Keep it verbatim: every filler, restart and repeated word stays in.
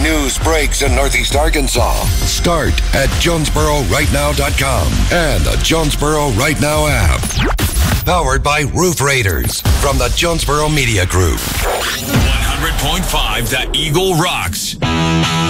news breaks in Northeast Arkansas, start at Jonesboro Right Now dot com and the Jonesboro Right Now app. Powered by Roof Raiders from the Jonesboro Media Group. one hundred point five The Eagle rocks.